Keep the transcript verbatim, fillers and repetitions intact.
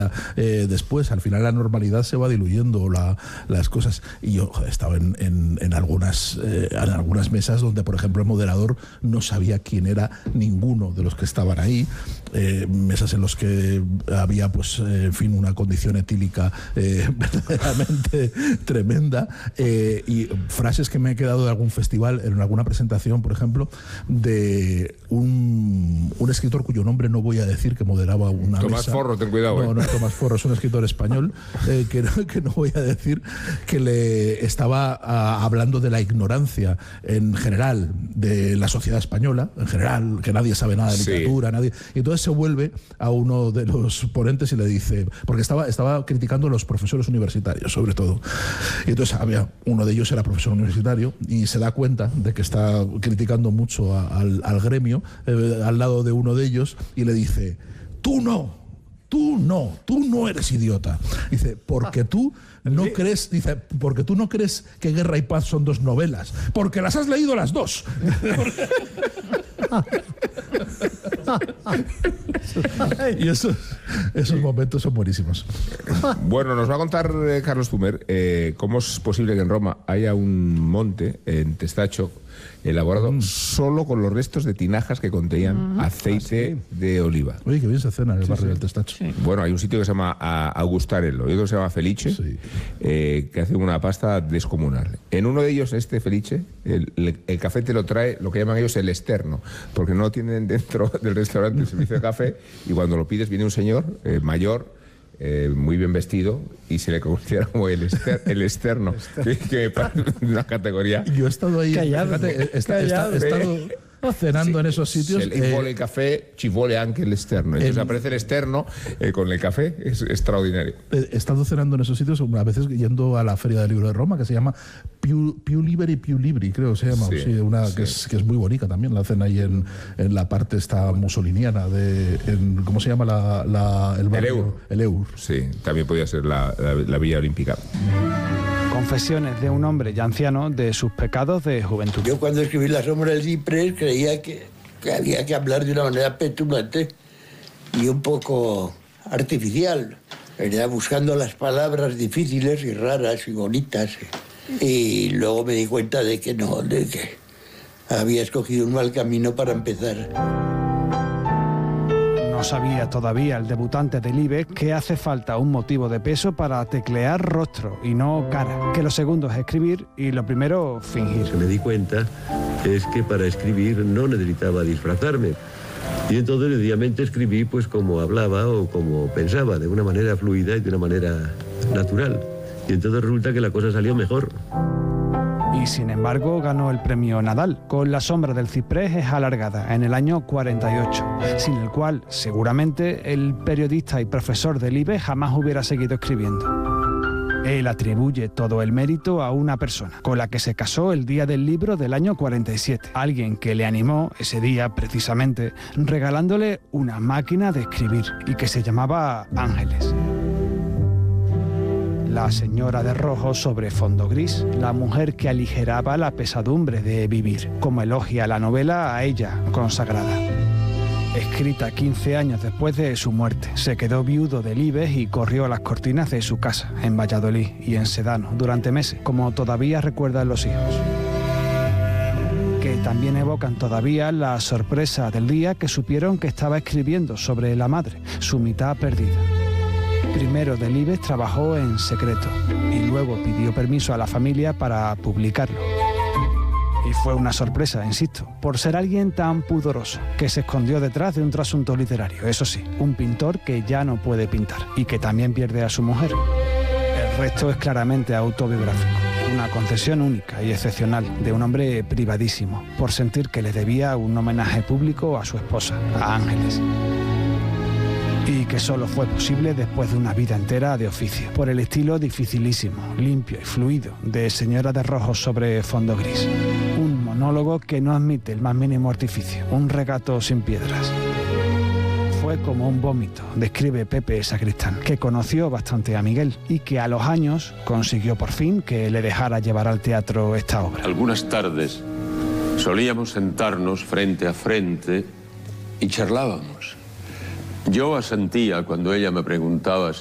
Eh, después, al final la normalidad se va diluyendo la, las cosas. Y yo joder, estaba en, en, en, algunas, eh, en algunas mesas donde, por ejemplo, el moderador no sabía quién era ninguno de los que estaban ahí. Eh, mesas en las que había, pues, eh, en fin, una condición etílica eh, verdaderamente tremenda. Eh, y frases que me he quedado de algún festival, en alguna presentación, por ejemplo, de un, un escritor cuyo nombre no voy a decir, que moderaba una Tomás mesa. Forro, ten cuidado. No, eh. no, Tomás Forro es un escritor español eh, que, no, que no voy a decir, que le estaba a, hablando de la ignorancia en general de la sociedad española, en general, que nadie sabe nada de literatura, sí. nadie. Y entonces se vuelve a uno de los ponentes y le dice, porque estaba, estaba criticando a los profesores universitarios, sobre todo. Y entonces había, uno de ellos era profesor universitario y se da cuenta de que está criticando mucho a, al, al gremio, eh, al lado de uno de ellos, y le dice, tú no. Tú no, tú no eres idiota. Dice, porque tú no crees, dice, porque tú no crees que Guerra y Paz son dos novelas, porque las has leído las dos. Y esos, esos momentos son buenísimos. Bueno, nos va a contar eh, Carlos Tumer eh, cómo es posible que en Roma haya un monte en Testacho elaborado mm. solo con los restos de tinajas que contenían uh-huh. aceite ah, sí. de oliva. Oye, que bien se cena en el sí, barrio sí. del Testacho. Sí. Bueno, hay un sitio que se llama Augustarello y otro que se llama Felice, sí. eh, que hace una pasta descomunal. En uno de ellos, este Felice, el, el, el café te lo trae lo que llaman ellos el externo, porque no lo tienen dentro del restaurante el servicio de café, y cuando lo pides viene un señor eh, mayor, Eh, muy bien vestido, y se le considera como el, exter, el externo, que, que me parece una categoría. Yo he estado ahí, callado, fíjate, he, callado. he estado cenando sí, en esos sitios. Se le vuole eh, el café, ci vuole anche el externo. Entonces eh, aparece el externo eh, con el café, es extraordinario. He estado cenando en esos sitios, a veces yendo a la Feria del Libro de Roma, que se llama Più, Più Liberi, Più Libri, creo que se llama. Sí, sí, una sí. Que, es, que es muy bonita también, la cena ahí en, en la parte esta mussoliniana de, en, ¿cómo se llama la, la, el barrio? El Eur. El Eur. Sí, también podía ser la, la, la Villa Olímpica. Confesiones de un hombre ya anciano de sus pecados de juventud. Yo cuando escribí La sombra del ciprés creía que, que había que hablar de una manera petulante y un poco artificial, ¿verdad? Buscando las palabras difíciles y raras y bonitas. Y luego me di cuenta de que no, de que había escogido un mal camino para empezar. No sabía todavía el debutante del IBEX que hace falta un motivo de peso para teclear rostro y no cara, que lo segundo es escribir y lo primero fingir. Me di cuenta es que para escribir no necesitaba disfrazarme. Y entonces sencillamente escribí pues como hablaba o como pensaba, de una manera fluida y de una manera natural. Y entonces resulta que la cosa salió mejor. Y sin embargo ganó el premio Nadal, con La sombra del ciprés es alargada, en el año cuarenta y ocho, sin el cual seguramente el periodista y profesor del IBEX jamás hubiera seguido escribiendo. Él atribuye todo el mérito a una persona, con la que se casó el día del libro del año cuarenta y siete, alguien que le animó ese día precisamente, regalándole una máquina de escribir y que se llamaba Ángeles. La señora de rojo sobre fondo gris, la mujer que aligeraba la pesadumbre de vivir, como elogia la novela a ella consagrada. Escrita quince años después de su muerte, se quedó viudo del IBEX y corrió a las cortinas de su casa, en Valladolid y en Sedano, durante meses, como todavía recuerdan los hijos. Que también evocan todavía la sorpresa del día que supieron que estaba escribiendo sobre la madre, su mitad perdida. Primero del IBEX trabajó en secreto y luego pidió permiso a la familia para publicarlo. Y fue una sorpresa, insisto, por ser alguien tan pudoroso, que se escondió detrás de un trasunto literario. Eso sí, un pintor que ya no puede pintar y que también pierde a su mujer. El resto es claramente autobiográfico, una concesión única y excepcional de un hombre privadísimo, por sentir que le debía un homenaje público a su esposa, a Ángeles. Y que solo fue posible después de una vida entera de oficio, por el estilo dificilísimo, limpio y fluido de Señora de rojo sobre fondo gris. Un monólogo que no admite el más mínimo artificio, un regato sin piedras. Fue como un vómito, describe Pepe Sacristán, que conoció bastante a Miguel y que a los años consiguió por fin que le dejara llevar al teatro esta obra. Algunas tardes solíamos sentarnos frente a frente y charlábamos. Yo asentía cuando ella me preguntaba